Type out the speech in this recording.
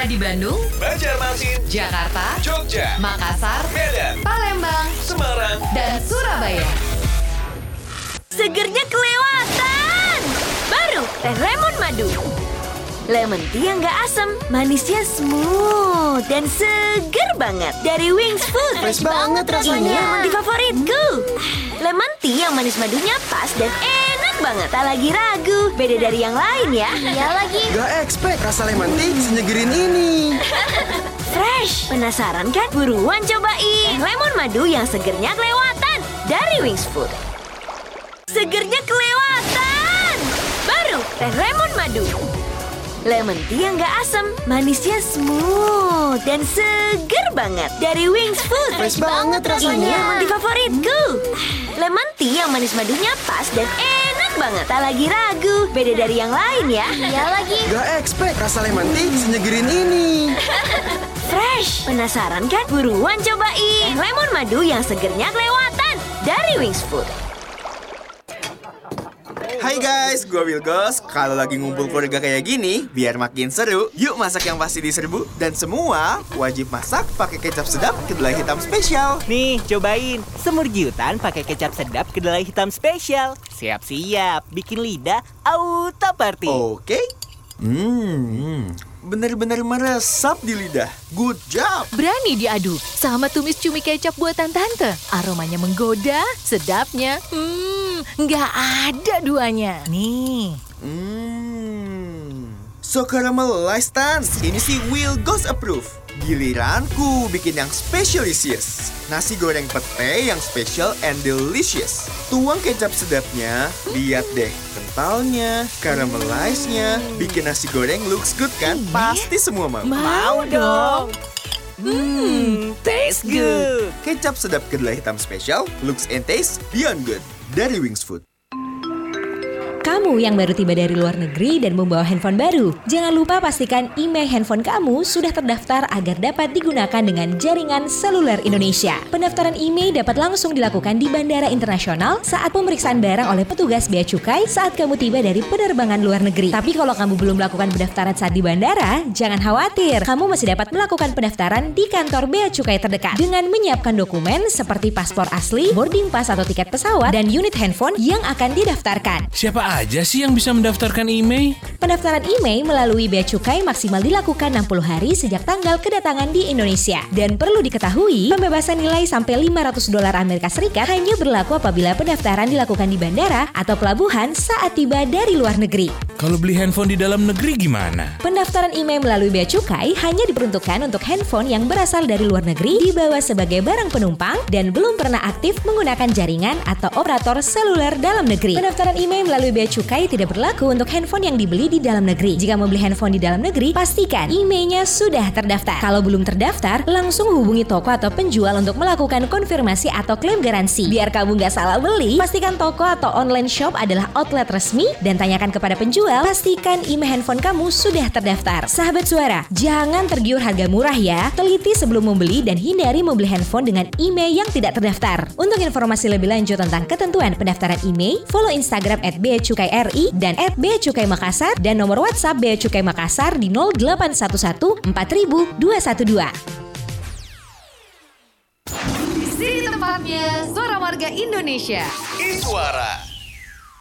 di Bandung, Banjarmasin, Jakarta, Jogja, Makassar, Medan, Palembang, Semarang, dan Surabaya. Segernya kelewatan. Baru teh lemon madu. Lemon tea yang gak asam, manisnya smooth dan seger banget. Dari Wings Food. Fresh banget rasanya. Ini yang di favoritku. Lemon tea yang manis madunya pas dan enak banget. Tak lagi ragu, beda dari yang lain ya. Iya lagi. Gak expect rasa lemon tea senyegerin ini. Fresh. Penasaran kan? Buruan cobain. Lemon madu yang segernya kelewatan. Dari Wings Food. Segernya kelewatan. Baru teh lemon madu. Lemon tea yang gak asam, manisnya smooth dan seger banget. Dari Wings Food. Fresh banget rasanya. Ini yang di favoritku. Lemon tea yang manis madunya pas dan enak banget. Tak lagi ragu, beda dari yang lain ya. Iya lagi. Gak expect rasa lemon tea senyegerin ini. Fresh. Penasaran kan? Buruan cobain. Lemon madu yang segernya kelewatan. Dari Wings Food. Hai guys, gue Wilgos. Kalau lagi ngumpul keluarga kayak gini, biar makin seru, yuk masak yang pasti diserbu. Dan semua wajib masak pakai kecap sedap kedelai hitam spesial. Nih, cobain. Semur giutan pakai kecap sedap kedelai hitam spesial. Siap-siap, bikin lidah auto party. Oke. Bener-bener meresap di lidah. Good job. Berani diadu sama tumis cumi kecap buatan tante. Aromanya menggoda, sedapnya, nggak ada duanya. Nih. So caramelized Tan. Ini sih Wilgos approve. Giliranku bikin yang specialisius. Nasi goreng pete yang special and delicious. Tuang kecap sedapnya, lihat deh kentalnya, caramelized-nya. Bikin nasi goreng looks good kan? Pasti semua mau. Mau dong. Taste good. Kecap sedap kedelai hitam spesial, looks and taste beyond good. Dari Wings Food. Kamu yang baru tiba dari luar negeri dan membawa handphone baru, jangan lupa pastikan email handphone kamu sudah terdaftar agar dapat digunakan dengan jaringan seluler Indonesia. Pendaftaran email dapat langsung dilakukan di Bandara Internasional saat pemeriksaan barang oleh petugas Bea Cukai saat kamu tiba dari penerbangan luar negeri. Tapi kalau kamu belum melakukan pendaftaran saat di bandara, jangan khawatir. Kamu masih dapat melakukan pendaftaran di kantor Bea Cukai terdekat dengan menyiapkan dokumen seperti paspor asli, boarding pass atau tiket pesawat, dan unit handphone yang akan didaftarkan. Siapa aja sih yang bisa mendaftarkan email? Pendaftaran email melalui Bea Cukai maksimal dilakukan 60 hari sejak tanggal kedatangan di Indonesia. Dan perlu diketahui, pembebasan nilai sampai $500 Amerika Serikat hanya berlaku apabila pendaftaran dilakukan di bandara atau pelabuhan saat tiba dari luar negeri. Kalau beli handphone di dalam negeri gimana? Pendaftaran email melalui Bea Cukai hanya diperuntukkan untuk handphone yang berasal dari luar negeri, dibawa sebagai barang penumpang, dan belum pernah aktif menggunakan jaringan atau operator seluler dalam negeri. Pendaftaran email melalui Bea Cukai tidak berlaku untuk handphone yang dibeli di dalam negeri. Jika membeli handphone di dalam negeri, pastikan emailnya sudah terdaftar. Kalau belum terdaftar, langsung hubungi toko atau penjual untuk melakukan konfirmasi atau klaim garansi. Biar kamu nggak salah beli, pastikan toko atau online shop adalah outlet resmi dan tanyakan kepada penjual, pastikan email handphone kamu sudah terdaftar. Sahabat Suara, jangan tergiur harga murah ya. Teliti sebelum membeli dan hindari membeli handphone dengan email yang tidak terdaftar. Untuk informasi lebih lanjut tentang ketentuan pendaftaran email, follow Instagram @beacukai.ri dan @beacukai Makassar dan nomor WhatsApp Bea Cukai Makassar di 0811 4000 212. Di sini tempatnya Suara Warga Indonesia. Iswara.